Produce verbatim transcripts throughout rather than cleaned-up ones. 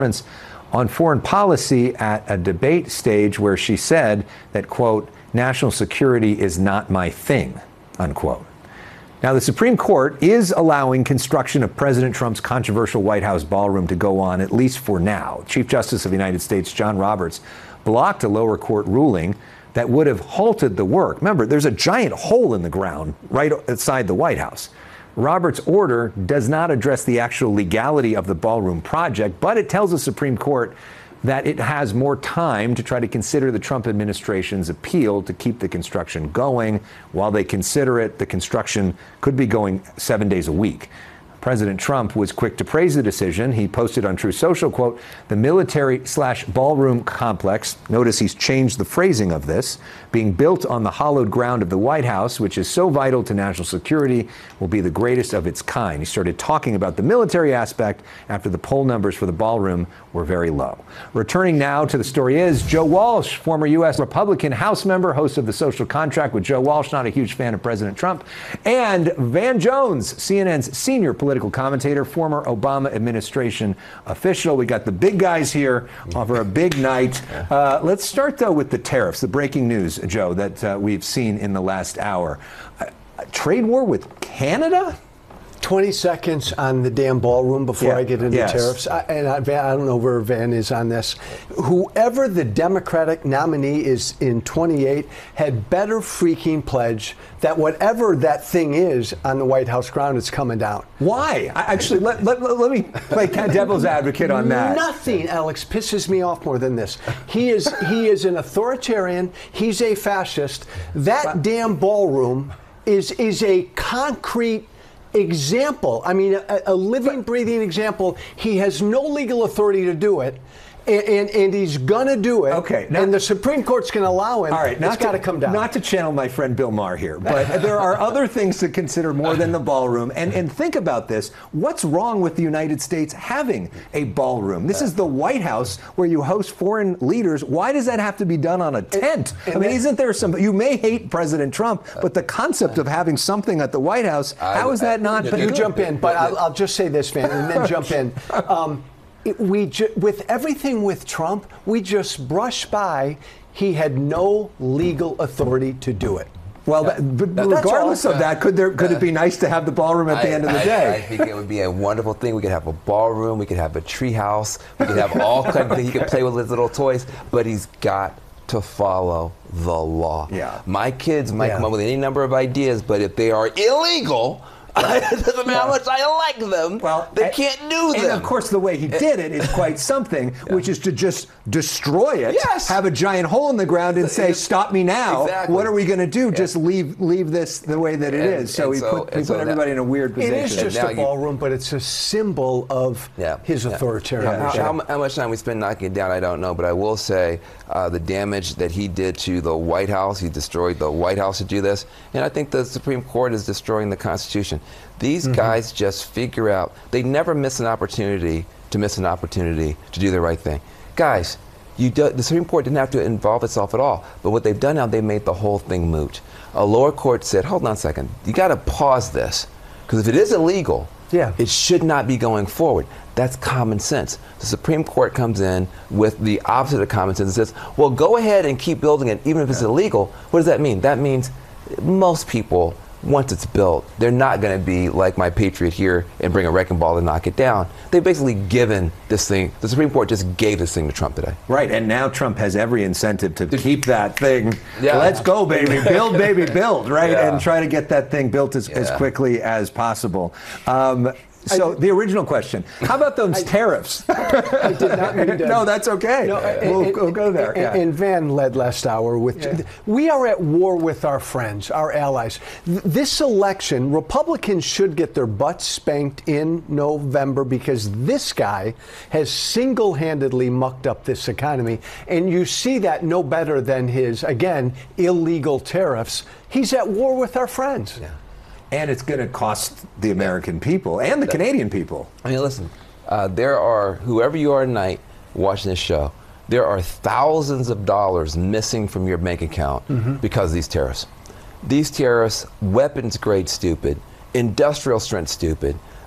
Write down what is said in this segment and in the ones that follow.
on foreign policy at a debate stage where she said that, quote, national security is not my thing, unquote. Now, the Supreme Court is allowing construction of President Trump's controversial White House ballroom to go on, at least for now. Chief Justice of the United States John Roberts blocked a lower court ruling that would have halted the work. Remember, there's a giant hole in the ground right outside the White House. Roberts' order does not address the actual legality of the ballroom project, but it tells the Supreme Court that it has more time to try to consider the Trump administration's appeal to keep the construction going. While they consider it, the construction could be going seven days a week. President Trump was quick to praise the decision. He posted on Truth Social, quote, the military slash ballroom complex, notice he's changed the phrasing of this, being built on the hallowed ground of the White House, which is so vital to national security, will be the greatest of its kind. He started talking about the military aspect after the poll numbers for the ballroom were very low. Returning now to the story is Joe Walsh, former U S Republican House member, host of The Social Contract with Joe Walsh, not a huge fan of President Trump, and Van Jones, C N N's senior political commentator, former Obama administration official. We got the big guys here for a big night. Uh, let's start, though, with the tariffs, the breaking news, Joe, that uh, we've seen in the last hour. Uh, trade war with Canada? twenty seconds on the damn ballroom before yeah. I get into yes. tariffs. I, and I, Van, I don't know where Van is on this. Whoever the Democratic nominee is in twenty-eight had better freaking pledge that whatever that thing is on the White House ground, it's coming down. Why? I, actually, let, let, let, let me play devil's advocate on that. Nothing, Alex, pisses me off more than this. He is he is an authoritarian. He's a fascist. That damn ballroom is is a concrete example. I mean, a, a living, breathing example. He has no legal authority to do it, and, and, and he's gonna do it. Okay, now, and the Supreme Court's gonna allow him. All right, it's got to come down. Not to channel my friend Bill Maher here, but there are other things to consider more than the ballroom. And and think about this: what's wrong with the United States having a ballroom? This is the White House where you host foreign leaders. Why does that have to be done on a tent? And, and I mean, then, isn't there some? You may hate President Trump, but the concept of having something at the White House, I, how is that I, not? But you jump in. But I'll, I'll just say this, man, and then jump in. Um, It, we ju- with everything with Trump, we just brush by. He had no legal authority to do it. Well, yeah. that, but That's regardless all. of that, could there could it be nice to have the ballroom at I, the end of the I, day? I think it would be a wonderful thing. We could have a ballroom. We could have a tree house. We could have all kinds of things. He could play with his little toys. But he's got to follow the law. Yeah. My kids might yeah. come up with any number of ideas, but if they are illegal, it doesn't matter how much I like them. Well, they and, can't do them. And of course, the way he did it is quite something, yeah. which is to just destroy it, yes. have a giant hole in the ground, and say, "Stop me now!" Exactly. What are we going to do? Yeah. Just leave leave this the way that it and, is. So we so, put, we so put everybody that, in a weird position. It is just a ballroom, but it's a symbol of yeah. his yeah. authoritarian. Yeah. How, how, how much time we spend knocking it down, I don't know, but I will say uh, the damage that he did to the White House, he destroyed the White House to do this, and I think the Supreme Court is destroying the Constitution. These mm-hmm. guys just figure out, they never miss an opportunity to miss an opportunity to do the right thing. Guys, you do, the Supreme Court didn't have to involve itself at all, but what they've done now, they made the whole thing moot. A lower court said, hold on a second, you got to pause this, because if it is illegal, yeah. it should not be going forward. That's common sense. The Supreme Court comes in with the opposite of common sense and says, well, go ahead and keep building it, even if it's yeah. illegal. What does that mean? That means most people, once it's built, they're not going to be like my patriot here and bring a wrecking ball to knock it down. They've basically given this thing, the Supreme Court just gave this thing to Trump today. Right, and now Trump has every incentive to keep that thing. Yeah. Let's go, baby, build, baby, build, right? Yeah. And try to get that thing built as, yeah. as quickly as possible. Um, So I, the original question, how about those I, tariffs? I did not mean to. No, that's okay. No, and, we'll, and, we'll go there. And, yeah. and Van led last hour with, yeah. we are at war with our friends, our allies. This election, Republicans should get their butts spanked in November because this guy has single-handedly mucked up this economy. And you see that no better than his, again, illegal tariffs. He's at war with our friends. Yeah. And it's going to cost the American people and the Canadian people. I mean, listen, uh, there are, whoever you are tonight watching this show, there are thousands of dollars missing from your bank account mm-hmm. because of these tariffs. These tariffs, weapons grade stupid, industrial strength stupid,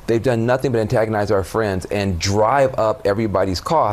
They've done nothing but antagonize our friends and drive up everybody's costs.